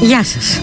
Γεια σας.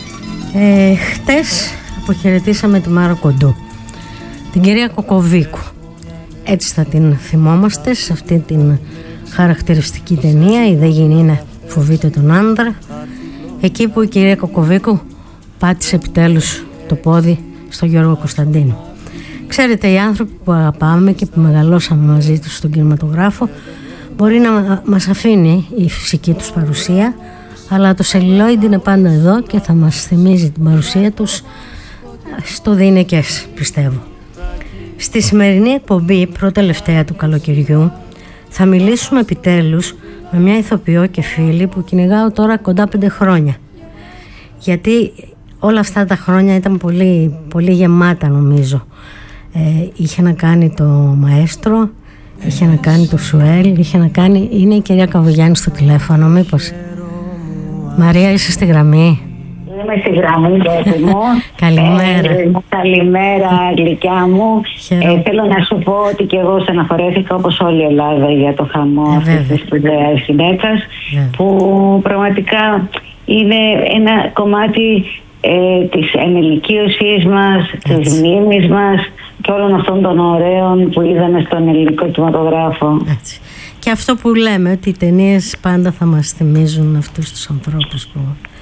Χτες αποχαιρετήσαμε τη Μάρο Κοντού, την κυρία Κοκοβίκου. Έτσι θα την θυμόμαστε σε αυτή την χαρακτηριστική ταινία, η «Δεν γυνήνε φοβείται τον άντρα», εκεί που η κυρία Κοκοβίκου πάτησε επιτέλους το πόδι στο Γιώργο Κωνσταντίνου. Ξέρετε, οι άνθρωποι που αγαπάμε και που μεγαλώσαμε μαζί τους στον κινηματογράφο, μπορεί να μας αφήνει η φυσική τους παρουσία, αλλά το celluloid είναι πάντα εδώ και θα μας θυμίζει την παρουσία τους στο διηνεκές, πιστεύω. Στη σημερινή εκπομπή, πρώτη-τελευταία του καλοκαιριού, θα μιλήσουμε επιτέλους με μια ηθοποιό και φίλη που κυνηγάω τώρα κοντά 5 χρόνια. Γιατί όλα αυτά τα χρόνια ήταν πολύ, πολύ γεμάτα, νομίζω. Είχε να κάνει το Μαέστρο, είχε να κάνει το Σουέλ, είχε να κάνει... Είναι η κυρία Καβογιάννη στο τηλέφωνο, μήπως? Μαρία, είσαι στη γραμμή? Είμαι στη γραμμή, παιδί μου. Καλημέρα. Καλημέρα, γλυκιά μου. Θέλω να σου πω ότι και εγώ στεναχωρέθηκα, όπως όλη η Ελλάδα, για το χαμό αυτής της σπουδαίας γυναίκας, που πραγματικά είναι ένα κομμάτι της ενηλικίωσής μας, της μνήμης μας και όλων αυτών των ωραίων που είδαμε στον ελληνικό κινηματογράφο. Έτσι. Και αυτό που λέμε, ότι οι ταινίες πάντα θα μας θυμίζουν αυτούς τους ανθρώπους που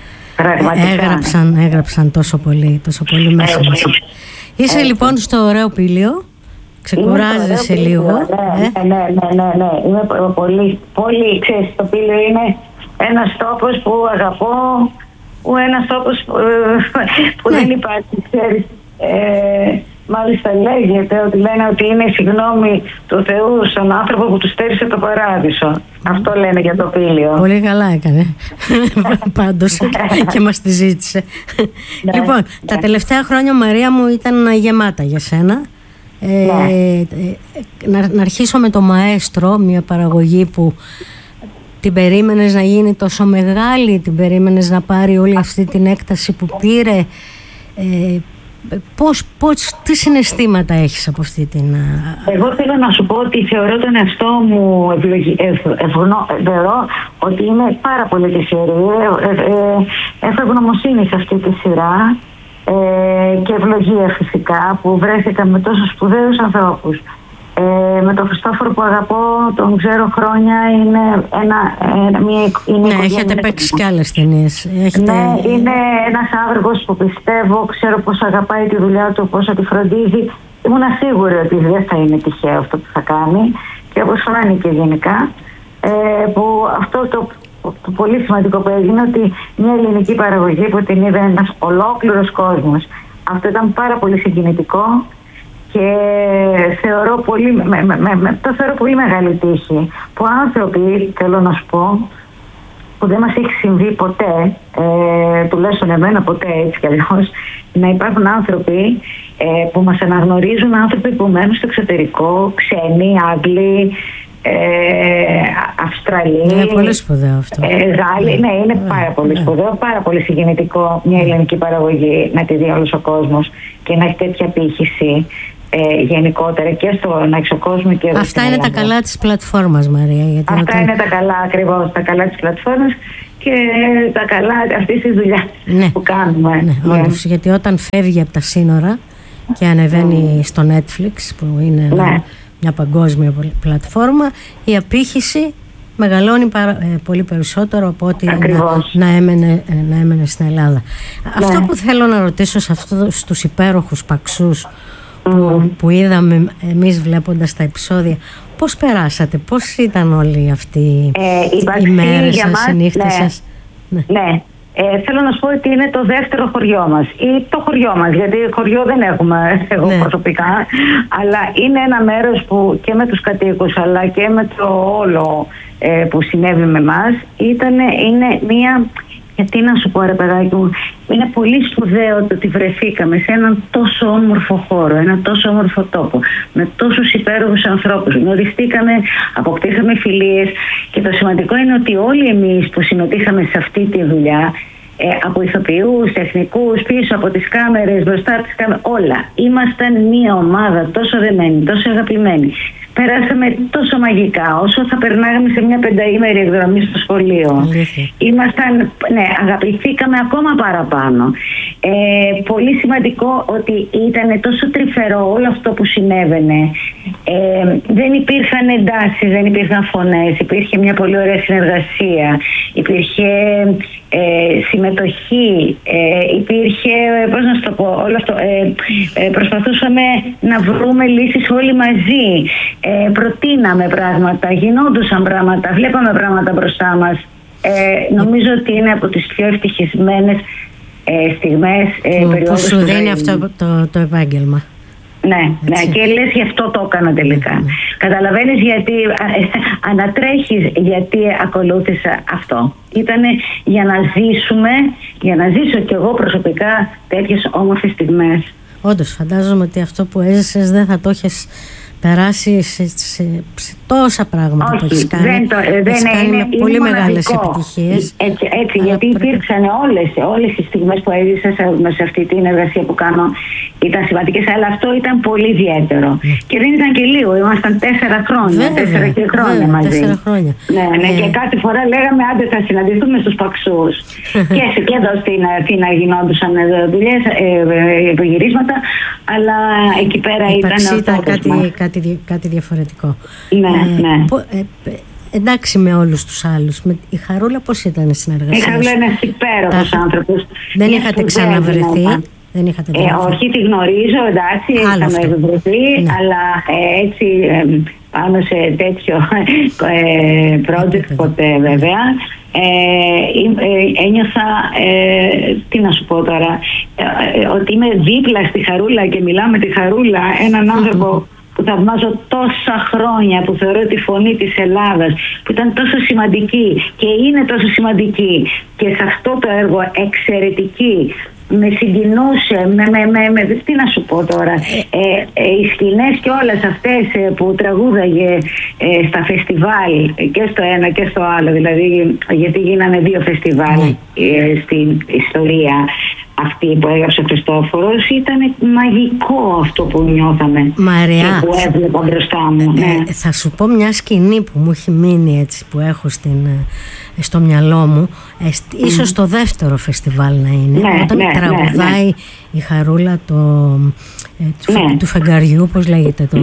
έγραψαν τόσο πολύ μέσα μας. Είσαι λοιπόν στο ωραίο Πήλιο, ξεκουράζεσαι λίγο? Ναι. Είμαι πολύ, ξέρεις, το Πήλιο είναι ένας τόπος που αγαπώ, ένας τόπος που δεν υπάρχει, ξέρεις. Μάλιστα λέγεται ότι λένε ότι είναι συγγνώμη του Θεού στον άνθρωπο που του στέρισε το παράδεισο. Αυτό λένε για το Πήλιο. Πολύ καλά έκανε πάντως και μας τη ζήτησε. Λοιπόν, τα τελευταία χρόνια, Μαρία μου, ήταν γεμάτα για σένα. Να αρχίσω με το Μαέστρο, μια παραγωγή που την περίμενες να γίνει τόσο μεγάλη, την περίμενες να πάρει όλη αυτή την έκταση που πήρε. Τι συναισθήματα έχεις από αυτή την... Εγώ θέλω να σου πω ότι θεωρώ τον εαυτό μου ότι είμαι πάρα πολύ τυχερή. Έχω ευγνωμοσύνη σε αυτή τη σειρά και ευλογία φυσικά που βρέθηκα με τόσους σπουδαίους ανθρώπους. Με τον Χριστόφορο που αγαπώ, τον ξέρω χρόνια, είναι έχετε παίξει κι άλλες ταινίες. Ναι, είναι ένας άνθρωπος που πιστεύω, ξέρω πώς αγαπάει τη δουλειά του, πώς τη φροντίζει. Ήμουν σίγουρη ότι δεν θα είναι τυχαίο αυτό που θα κάνει και όπως φάνηκε γενικά, που αυτό το πολύ σημαντικό που έγινε, ότι μια ελληνική παραγωγή που την είδε ένας ολόκληρος κόσμος. Αυτό ήταν πάρα πολύ συγκινητικό. Και θεωρώ το θεωρώ πολύ μεγάλη τύχη που άνθρωποι, θέλω να σου πω, που δεν μας έχει συμβεί ποτέ, τουλάχιστον εμένα ποτέ έτσι κι αλλιώς, να υπάρχουν άνθρωποι που μας αναγνωρίζουν, άνθρωποι που μένουν στο εξωτερικό, ξένοι, Άγγλοι, Αυστραλοί. Είναι πολύ σπουδαίο αυτό. Γάλλοι, ναι, είναι πάρα πολύ σπουδαίο, πάρα πολύ συγκινητικό μια ελληνική παραγωγή να τη δει όλος ο κόσμος και να έχει τέτοια πύχηση. Γενικότερα και στον εξωκόσμο και εδώ. Αυτά είναι τα καλά της πλατφόρμας, Μαρία. Γιατί αυτά είναι τα καλά, ακριβώς, τα καλά της πλατφόρμας και τα καλά αυτής της δουλειάς που κάνουμε. Ναι, όντως, γιατί όταν φεύγει από τα σύνορα και ανεβαίνει στο Netflix, που είναι μια παγκόσμια πλατφόρμα, η απήχηση μεγαλώνει πολύ περισσότερο από ότι να έμενε στην Ελλάδα. Αυτό που θέλω να ρωτήσω στους υπέροχους παξούς που είδαμε εμείς βλέποντας τα επεισόδια, πώς περάσατε, πώς ήταν όλοι αυτοί οι μέρες σας, οι νύχτες σας? Ναι. Θέλω να σου πω ότι είναι το δεύτερο χωριό μας ή το χωριό μας, γιατί χωριό δεν έχουμε εγώ προσωπικά, αλλά είναι ένα μέρος που και με τους κατοίκους αλλά και με το όλο που συνέβη με εμάς είναι μια... Γιατί να σου πω, ρε παιδάκι μου, είναι πολύ σπουδαίο το ότι βρεθήκαμε σε έναν τόσο όμορφο χώρο, έναν τόσο όμορφο τόπο, με τόσους υπέροχους ανθρώπους. Γνωριστήκαμε, αποκτήσαμε φιλίες και το σημαντικό είναι ότι όλοι εμείς που συμμετείχαμε σε αυτή τη δουλειά, από ηθοποιούς, τεχνικούς, πίσω από τις κάμερες, μπροστά από τις κάμερες, όλα, ήμασταν μια ομάδα τόσο δεμένη, τόσο αγαπημένη. περάσαμε τόσο μαγικά όσο θα περνάγαμε σε μια 5ημερη εκδρομή στο σχολείο. Αγαπηθήκαμε ακόμα παραπάνω. Πολύ σημαντικό ότι ήταν τόσο τρυφερό όλο αυτό που συνέβαινε. Δεν υπήρχαν εντάσεις, δεν υπήρχαν φωνές, υπήρχε μια πολύ ωραία συνεργασία, υπήρχε συμμετοχή, υπήρχε, πώς να σου το πω, όλο αυτό. Προσπαθούσαμε να βρούμε λύσεις όλοι μαζί, προτείναμε πράγματα, γινόντουσαν πράγματα, βλέπαμε πράγματα μπροστά μας. Νομίζω ότι είναι από τις πιο ευτυχισμένες στιγμές, που σου δίνει αυτό το επάγγελμα. Ναι, και λες γι' αυτό το έκανα τελικά. Καταλαβαίνεις γιατί ανατρέχεις, γιατί ακολούθησα αυτό. Ήτανε για να ζήσουμε, για να ζήσω κι εγώ προσωπικά τέτοιες όμορφες στιγμές. Όντως, φαντάζομαι ότι αυτό που έζησες δεν θα το έχεις περάσει σε τόσα πράγματα που έχεις κάνει. Έχεις κάνει με πολύ μεγάλες επιτυχίες. Έτσι, γιατί υπήρξαν όλες οι στιγμές που έζησα σε αυτή την εργασία που κάνω, ήταν σημαντικές, αλλά αυτό ήταν πολύ ιδιαίτερο. Και δεν ήταν και λίγο, ήμασταν 4 χρόνια, 4 χρόνια μαζί. 4 χρόνια. Ναι, και κάθε φορά λέγαμε άντε θα συναντηθούμε στους Παξούς. Και εδώ στην Αθήνα γινόντουσαν δουλειές, γυρίσματα, αλλά εκεί πέρα ήταν κάτι διαφορετικό. Ναι. Εντάξει, με όλους τους άλλους. Η Χαρούλα πώς ήταν η συνεργασία? Η Χαρούλα είναι ένας υπέροχος άνθρωπος. Δεν είχατε ξαναβρεθεί? Όχι, τη γνωρίζω, εντάξει, είχαμε βρεθεί, αλλά έτσι πάνω σε τέτοιο project ποτέ βέβαια. Ένιωθα, τι να σου πω τώρα, ότι είμαι δίπλα στη Χαρούλα και μιλάω με τη Χαρούλα, έναν άνθρωπο που θαυμάζω τόσα χρόνια, που θεωρώ τη φωνή της Ελλάδας, που ήταν τόσο σημαντική και είναι τόσο σημαντική και σε αυτό το έργο εξαιρετική. Με συγκινούσε, τι να σου πω τώρα, οι σκηνές και όλες αυτές που τραγούδαγε στα φεστιβάλ και στο ένα και στο άλλο, δηλαδή γιατί γίνανε 2 φεστιβάλ στην ιστορία αυτή που έγραψε ο Χριστόφορος, ήταν μαγικό αυτό που νιώθαμε. Μαριά, και που έβλεπα μπροστά μου. Θα σου πω μια σκηνή που μου έχει μείνει έτσι, που έχω στο μυαλό μου, ίσως το δεύτερο φεστιβάλ να είναι, όταν τραγουδάει η Χαρούλα του φεγγαριού, πώς λέγεται το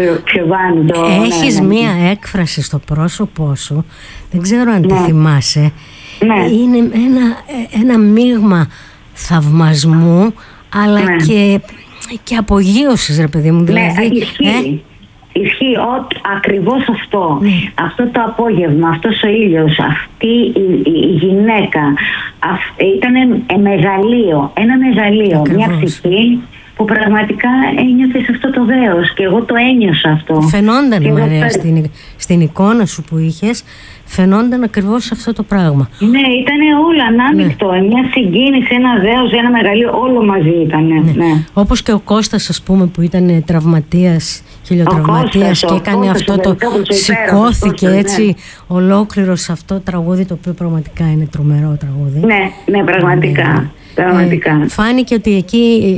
έχεις μία έκφραση στο πρόσωπό σου, δεν ξέρω αν τη θυμάσαι, είναι ένα μείγμα θαυμασμού αλλά και απογείωσης, ρε παιδί μου, δηλαδή. Ισχύει ακριβώς αυτό. Αυτό το απόγευμα, αυτός ο ήλιος, αυτή η γυναίκα ήταν ένα μεγαλείο, μια ψυχή που πραγματικά ένιωθες αυτό το δέος, και εγώ το ένιωσα αυτό. Φαινόταν, Μαρία, στην εικόνα σου που είχες, φαινόταν ακριβώς αυτό το πράγμα. Ναι, ήταν όλο ανάμεικτο, μια συγκίνηση, ένα δέος, ένα μεγαλείο, όλο μαζί ήταν. Ναι. Όπως και ο Κώστας, ας πούμε, που ήταν τραυματίας, χιλιοτραυματίας, και έκανε αυτό το σηκώθηκε έτσι ολόκληρο σε αυτό το τραγούδι, το οποίο πραγματικά είναι τρομερό τραγούδι. Ναι, πραγματικά. Φάνηκε ότι εκεί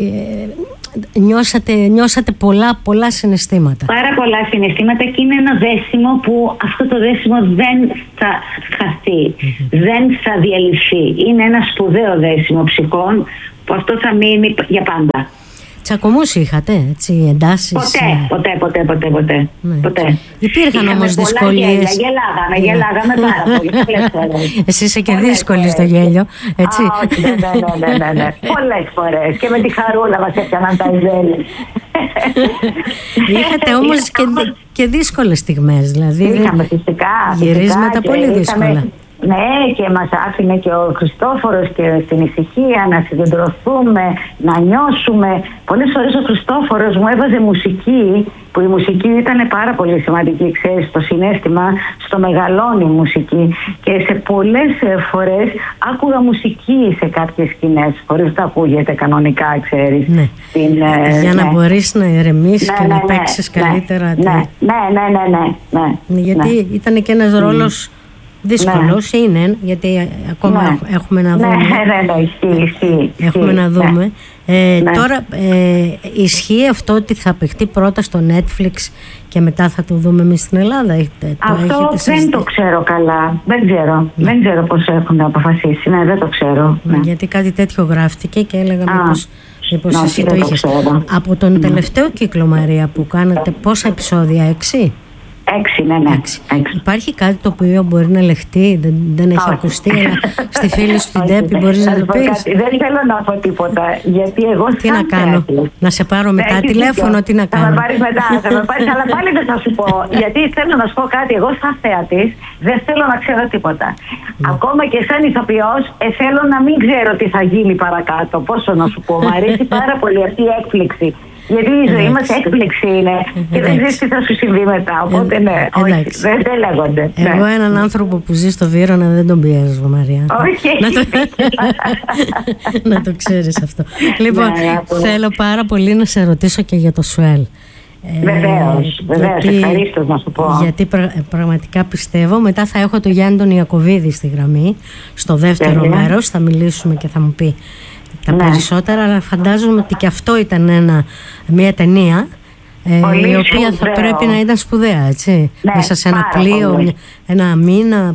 νιώσατε πολλά συναισθήματα. Πάρα πολλά συναισθήματα, και είναι ένα δέσιμο που αυτό το δέσιμο δεν θα χαθεί, δεν θα διαλυθεί. Είναι ένα σπουδαίο δέσιμο ψυχών που αυτό θα μείνει για πάντα. Τσακωμούς είχατε, έτσι, εντάσεις? Ποτέ. Υπήρχαν όμως δυσκολίες. Γελάγαμε πάρα πολύ. Εσύ είσαι και δύσκολη στο γέλιο, έτσι. Ναι. Πολλές φορές. Και με τη Χαρούλα μας έκαναν τα ζέλια. Είχατε όμως και δύσκολες στιγμές, δηλαδή. Είχαμε φυσικά. Γυρίσματα πολύ δύσκολα. Ναι, και μας άφηνε και ο Χριστόφορος και στην ησυχία να συγκεντρωθούμε, να νιώσουμε. Πολλές φορές ο Χριστόφορος μου έβαζε μουσική, που η μουσική ήταν πάρα πολύ σημαντική, ξέρεις, το συναίσθημα στο μεγαλώνει η μουσική, και σε πολλές φορές άκουγα μουσική σε κάποιες σκηνές, χωρίς να ακούγεται κανονικά, ξέρεις. Ναι. Για να μπορείς να ηρεμήσεις και να παίξεις καλύτερα. Ναι. Γιατί ήταν και ένας ρόλος Δύσκολος είναι, γιατί ακόμα έχουμε να δούμε. Ισχύει. Έχουμε να δούμε. Τώρα ισχύει αυτό ότι θα παιχτεί πρώτα στο Netflix και μετά θα το δούμε εμείς στην Ελλάδα? Αυτό δεν το ξέρω καλά. Δεν ξέρω πώς έχουν αποφασίσει. Ναι, δεν το ξέρω. Γιατί κάτι τέτοιο γράφτηκε και έλεγα μήπως εσύ το είχες. Από τον τελευταίο κύκλο, Μαρία, που κάνατε, πόσα επεισόδια? 6? 6, ναι. 6. Υπάρχει κάτι το οποίο μπορεί να λεχτεί, δεν έχει ακουστεί, αλλά στη φίλη σου την Τέπη μπορείς να το πεις? Δεν θέλω να πω τίποτα, γιατί εγώ τι να κάνω, να σε πάρω μετά τηλέφωνο, τι να κάνω? Θα με πάρεις μετά, αλλά πάλι δεν θα σου πω, γιατί θέλω να σου πω κάτι, εγώ σαν θεατής δεν θέλω να ξέρω τίποτα. Ακόμα και σαν ηθοποιός θέλω να μην ξέρω τι θα γίνει παρακάτω. Πόσο να σου πω, μου αρέσει πάρα πολύ αυτή η έκπληξη. Γιατί η ζωή μας έκπληξη είναι και δεν ξέρεις τι θα σου συμβεί μετά. Οπότε δεν λέγονται. Εγώ έναν άνθρωπο που ζει στο Βύρωνα δεν τον πιέζω, Μαρία. Όχι. Να το ξέρεις αυτό. Λοιπόν, θέλω πάρα πολύ να σε ρωτήσω και για το Σουέλ. Βεβαίως, ευχαρίστως να σου πω. Γιατί πραγματικά πιστεύω, μετά θα έχω το Γιάννη τον Ιακωβίδη στη γραμμή, στο δεύτερο μέρος, θα μιλήσουμε και θα μου πει τα περισσότερα, αλλά φαντάζομαι ότι και αυτό ήταν μια ταινία η οποία θα πρέπει να ήταν σπουδαία, έτσι, μέσα σε ένα πλοίο, ένα μήνα.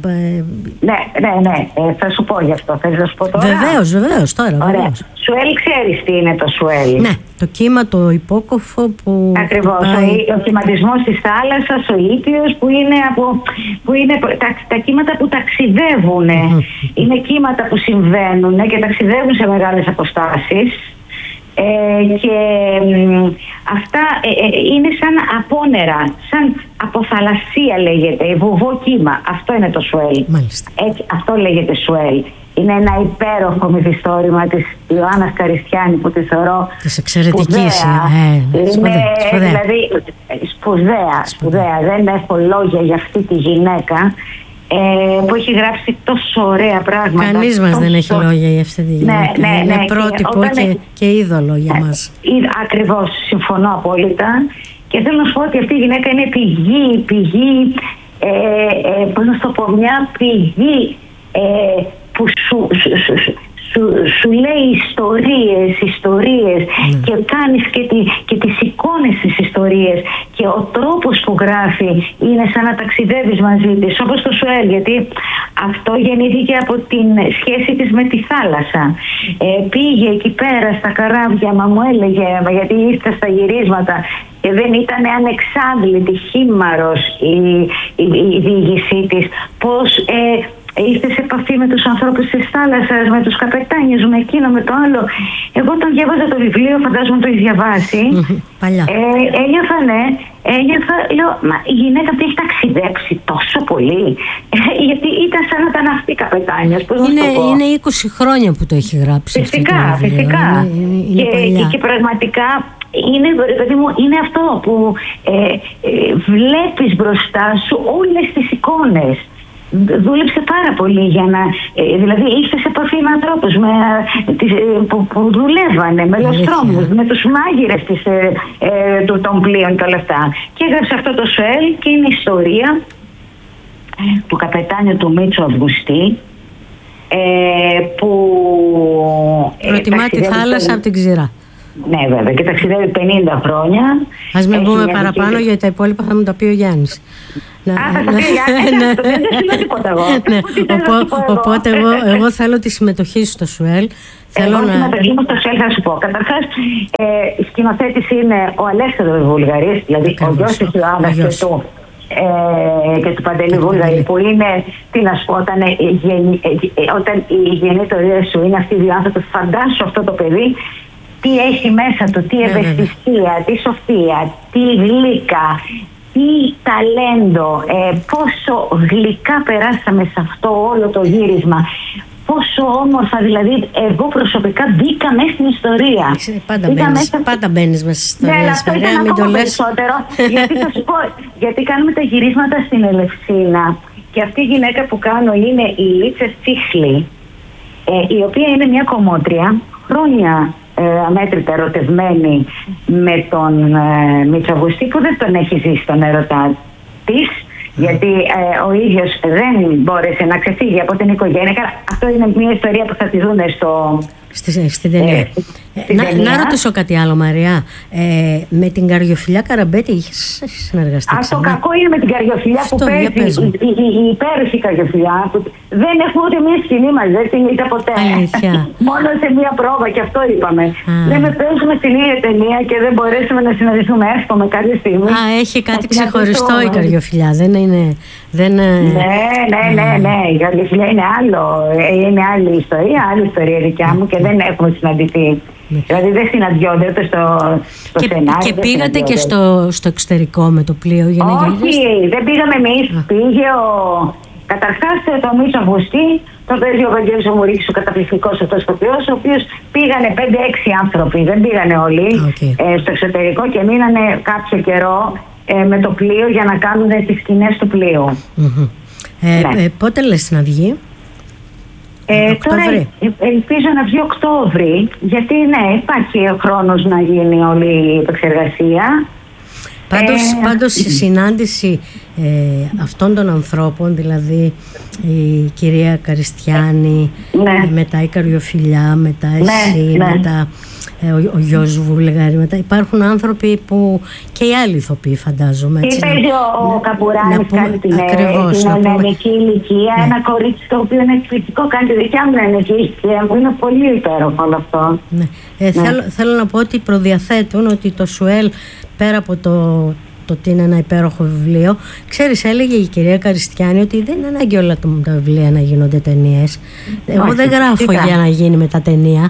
Ναι, θα σου πω γι' αυτό. Θέλεις να σου πω τώρα? Βεβαίως, τώρα. Σουέλ, ξέρεις τι είναι το Σουέλ? Ναι, το κύμα το υπόκοφο που... Ακριβώς, ο κυματισμός της θάλασσας, ο Ήτιος, που είναι τα κύματα που ταξιδεύουν. Είναι κύματα που συμβαίνουν και ταξιδεύουν σε μεγάλες αποστάσεις. Και αυτά είναι σαν απόνερα, σαν αποθαλασσία λέγεται, βουβό κύμα. Αυτό είναι το Σουέλ. Αυτό λέγεται Σουέλ. Είναι ένα υπέροχο μυθιστόρημα της Ιωάννας Καριστιάνη που τη θεωρώ της εξαιρετικής. Δηλαδή σπουδαία. Δεν έχω λόγια για αυτή τη γυναίκα που έχει γράψει τόσο ωραία πράγματα. Κανείς μας δεν έχει λόγια για αυτή τη γυναίκα. Είναι πρότυπο και είδωλο για μας. Ακριβώς, συμφωνώ απόλυτα. Και θέλω να σου πω ότι αυτή η γυναίκα είναι πηγή, πώς να σου το πω, μια πηγή που σου λέει ιστορίες και κάνεις και τις εικόνες της ιστορίες, και ο τρόπος που γράφει είναι σαν να ταξιδεύεις μαζί της, όπως το Σουέλ, γιατί αυτό γεννήθηκε από την σχέση της με τη θάλασσα. Πήγε εκεί πέρα στα καράβια, μα μου έλεγε, γιατί ήρθε στα γυρίσματα και δεν ήταν ανεξάντλητη, χήμαρος η διήγησή της, πως ήρθε σε επαφή με τους ανθρώπους της θάλασσας, με τους καπετάνιους, με εκείνο, με το άλλο. Εγώ όταν διάβαζα το βιβλίο, φαντάζομαι το έχει διαβάσει. Παλιά. Ένιωθα, λέω, μα η γυναίκα αυτή έχει ταξιδέψει τόσο πολύ. Γιατί ήταν σαν να ήταν αυτή η καπετάνιος. Είναι 20 χρόνια που το έχει γράψει. Φυσικά. Και πραγματικά είναι αυτό που βλέπεις μπροστά σου όλες τις εικόνες. Δούλεψε πάρα πολύ για να. Δηλαδή ήρθε σε επαφή με ανθρώπους που δουλεύανε, με λοστρόμους, με τους μάγειρες των πλοίων και όλα αυτά. Και έγραψε αυτό το Σουέλ, και είναι ιστορία του καπετάνιου του Μίτσο Αυγουστή, που προτιμά τη θάλασσα από την ξηρά. Ναι, βέβαια, και ταξιδεύει 50 χρόνια. Ας μην πούμε παραπάνω, γιατί τα υπόλοιπα θα μου τα πει ο Γιάννης. Θα τα πει ο Γιάννης, δεν θέλω τίποτα εγώ. Οπότε εγώ θέλω τη συμμετοχή στο Σουέλ. Εγώ τη συμμετοχή μου στο Σουέλ θα σου πω. Καταρχάς, η σκηνοθέτης είναι ο Αλέξανδρος Βουλγαρής, δηλαδή ο γιος της Ιωάννας και του Παντελή Βούλγαρη, που είναι, τι να σου πω, όταν η γεννήτωρια σου είναι αυτοί οι δύο άνθρωποι, φαντάσου αυτό το παιδί, τι έχει μέσα του, τι ευαισθησία, τι σοφία, τι γλύκα, τι ταλέντο, πόσο γλυκά περάσαμε σε αυτό όλο το γύρισμα, πόσο όμορφα, δηλαδή εγώ προσωπικά μπήκα μέσα στην ιστορία. Πάντα μπαίνεις μέσα στην ιστορία. Ναι, αυτό ήταν ακόμα περισσότερο, γιατί θα σου πω, γιατί κάνουμε τα γυρίσματα στην Ελευσίνα και αυτή η γυναίκα που κάνω είναι η Λίτσα Τσίχλη, η οποία είναι μια κομμότρια, χρόνια αμέτρητα ερωτευμένη με τον Μίτσο Αυγουστή, που δεν τον έχει ζήσει στον έρωτά της, Γιατί ο ίδιος δεν μπόρεσε να ξεφύγει από την οικογένεια. Αυτό είναι μια ιστορία που θα τη δουν στην ταινία. Να ρωτήσω κάτι άλλο, Μαρία. Με την Καριοφιλιά Καραμπέτη είχες συνεργαστεί? Το κακό είναι με την Καριοφιλιά που παίζει η υπέροχη Καριοφιλιά, που δεν έχουμε ούτε μία σκηνή μαζί, δεν την είδα ποτέ. Μόνο σε μία πρόβα, και αυτό είπαμε. Δεν με παίζουμε στην ίδια ταινία και δεν μπορέσουμε να συναντηθούμε, εύχομαι κάποια στιγμή. Έχει κάτι ξεχωριστό η Καριοφιλιά, δεν είναι? Ναι, η Καριοφιλιά είναι είναι άλλη ιστορία δικιά μου και δεν έχουμε συναντηθεί. Δηλαδή δεν συναντιόνται ούτε στο σενάριο. Και πήγατε και στο εξωτερικό με το πλοίο για να γυρίσετε? Όχι, δεν πήγαμε εμείς. Πήγε καταρχάς το Μίσο Αυγουστή, το παίζει ο Βαγγέλης ο Μουρίκης, ο καταπληκτικός αυτός ηθοποιός, ο οποίος πήγανε 5-6 άνθρωποι, δεν πήγανε όλοι στο εξωτερικό και μείνανε κάποιο καιρό με το πλοίο για να κάνουν τις σκηνές του πλοίου. Πότε λες να βγει? Τώρα ελπίζω να βγει Οκτώβρη, γιατί υπάρχει ο χρόνος να γίνει όλη η επεξεργασία. Πάντως η συνάντηση αυτών των ανθρώπων, δηλαδή η κυρία Καριστιάνη, μετά η Καριοφιλιά, μετά εσύ, μετά ο γιος Βουλγαρή, μετά υπάρχουν άνθρωποι που και οι άλλοι ηθοποιοί, φαντάζομαι. Και παίζει ο Καπουράνης, κάνει την νεανική ηλικία, ένα κορίτσι το οποίο είναι εκπληκτικό, κάνει τη δικιά μου νεανική ηλικία, που είναι πολύ υπέροχο όλο αυτό. Θέλω να πω ότι προδιαθέτουν ότι το Σουέλ, πέρα από το ότι είναι ένα υπέροχο βιβλίο, ξέρεις, έλεγε η κυρία Καριστιάνη ότι δεν είναι ανάγκη όλα τα βιβλία να γίνονται ταινίες. Εγώ δεν γράφω για να γίνει μετά ταινία.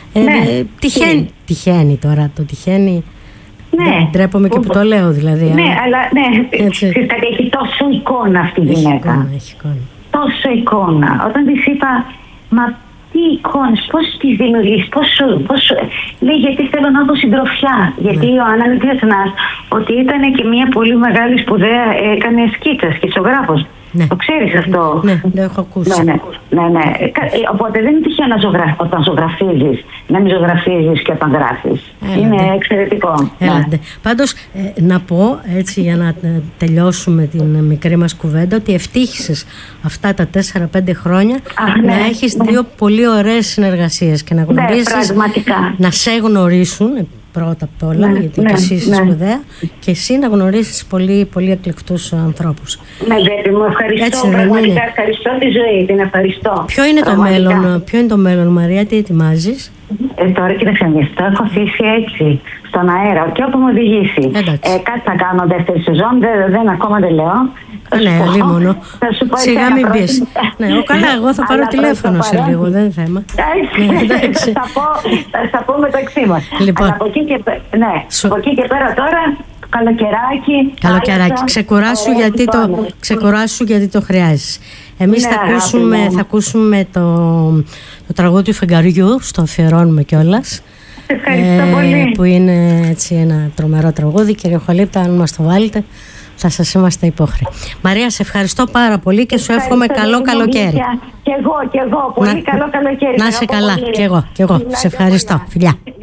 Τυχαίνει τώρα, το τυχαίνει. Ντρέπομαι και που το λέω, δηλαδή. Αλλά έχει τόσο εικόνα αυτή η γυναίκα. Έχει εικόνα. Τόσο εικόνα. Όταν της είπα, μα τι εικόνες, πώς τις δημιουργείς, πόσο... Λέει, γιατί θέλω να έχω συντροφιά. Γιατί ο Άννα, μην ξεχνάς ότι ήταν και μια πολύ μεγάλη σπουδαία, έκανε σκίτσας, σκητσογράφος. Το ξέρεις αυτό? Ναι, το έχω ακούσει. Ναι. Οπότε δεν είναι τυχαίο όταν ζωγραφίζεις, να μην ζωγραφίζεις και όταν γράφεις. Είναι εξαιρετικό. Πάντως, να πω έτσι για να τελειώσουμε την μικρή μας κουβέντα, ότι ευτύχησες αυτά τα 4-5 χρόνια να έχεις δύο πολύ ωραίες συνεργασίες και να γνωρίσεις, να σε γνωρίσουν πρώτα απ' όλα, γιατί και εσύ είσαι σπουδαία, και εσύ να γνωρίσεις πολύ, πολύ εκλεκτούς ανθρώπους. Παιδί μου, ευχαριστώ. Πραγματικά ευχαριστώ τη ζωή, την ευχαριστώ. Ποιο είναι το μέλλον, Μαρία, τι ετοιμάζεις? Τώρα κοίταξε, το έχω αφήσει έτσι, στον αέρα, και όπου μου οδηγήσει. Κάτι θα κάνω δεύτερη σεζόν, ακόμα δεν λέω. Αλίμονο. Σιγά μην πεις. Καλά, εγώ θα πάρω τηλέφωνο σε λίγο, δεν είναι θέμα. Θα πω μεταξύ μας. Από εκεί και πέρα τώρα, καλοκαιράκι. Ξεκουράσου γιατί το χρειάζεσαι. Εμείς θα ακούσουμε το τραγούδι του Φεγγαριού, στο αφιερώνουμε κιόλας. Ευχαριστώ πολύ. Που είναι έτσι ένα τρομερό τραγούδι. Κύριε Χολύπτα, αν μας το βάλετε, θα σας είμαστε υπόχρεοι. Μαρία, σε ευχαριστώ πάρα πολύ και σου εύχομαι καλό καλοκαίρι. Και εγώ, πολύ καλό καλοκαίρι. Να είσαι καλά, και εγώ. Σε ευχαριστώ. Φιλιά.